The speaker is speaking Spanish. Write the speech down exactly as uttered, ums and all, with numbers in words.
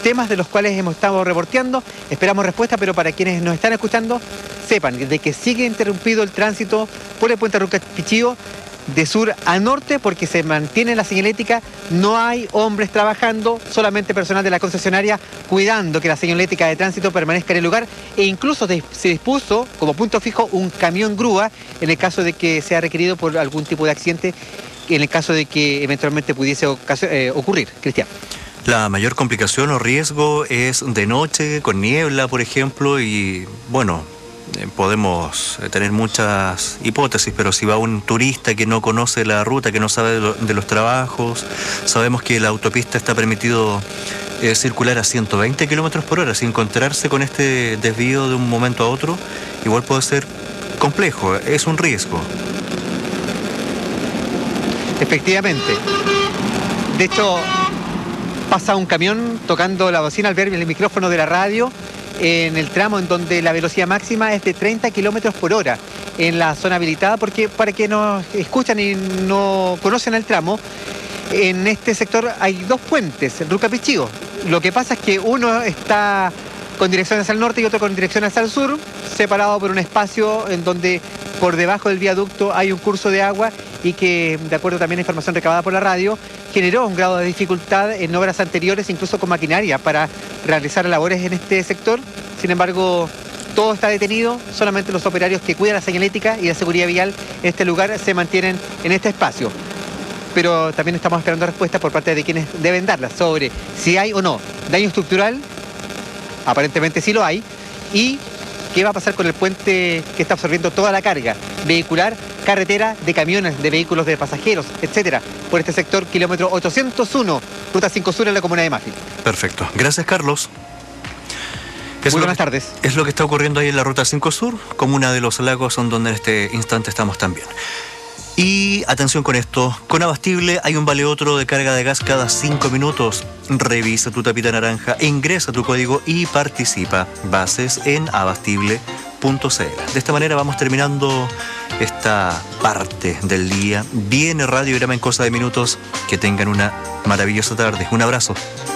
temas de los cuales hemos estado reporteando. Esperamos respuesta, pero para quienes nos están escuchando, sepan de que sigue interrumpido el tránsito por el puente Ruca Pichillo de sur a norte, porque se mantiene la señalética, no hay hombres trabajando, solamente personal de la concesionaria cuidando que la señalética de tránsito permanezca en el lugar, e incluso se dispuso como punto fijo un camión grúa en el caso de que sea requerido por algún tipo de accidente, en el caso de que eventualmente pudiese eh, ocurrir. Cristian. La mayor complicación o riesgo es de noche, con niebla, por ejemplo, y bueno, eh, podemos tener muchas hipótesis, pero si va un turista que no conoce la ruta, que no sabe de, lo, de los trabajos, sabemos que la autopista está permitido eh, circular a ciento veinte kilómetros por hora, sin encontrarse con este desvío de un momento a otro, igual puede ser complejo, es un riesgo. Efectivamente. De hecho, pasa un camión tocando la bocina al ver el micrófono de la radio en el tramo en donde la velocidad máxima es de treinta kilómetros por hora en la zona habilitada, porque para que nos escuchan y no conocen el tramo, en este sector hay dos puentes, el Ruca Pichillo. Lo que pasa es que uno está con dirección hacia el norte y otro con dirección hacia el sur, separado por un espacio en donde por debajo del viaducto hay un curso de agua y que, de acuerdo también a información recabada por la radio, generó un grado de dificultad en obras anteriores, incluso con maquinaria, para realizar labores en este sector. Sin embargo, todo está detenido, solamente los operarios que cuidan la señalética y la seguridad vial en este lugar se mantienen en este espacio. Pero también estamos esperando respuestas por parte de quienes deben darlas sobre si hay o no daño estructural. Aparentemente sí lo hay. Y qué va a pasar con el puente que está absorbiendo toda la carga vehicular, carretera, de camiones, de vehículos de pasajeros, etcétera, por este sector kilómetro ochocientos uno, Ruta cinco Sur, en la comuna de Mafil. Perfecto. Gracias, Carlos. Muy buenas tardes. Es lo que está ocurriendo ahí en la Ruta cinco Sur, comuna de Los Lagos, donde en este instante estamos también. Y atención con esto, con Abastible hay un vale otro de carga de gas cada cinco minutos. Revisa tu tapita naranja, ingresa tu código y participa. Bases en abastible punto c l. De esta manera vamos terminando esta parte del día. Viene Radiograma en cosa de minutos. Que tengan una maravillosa tarde. Un abrazo.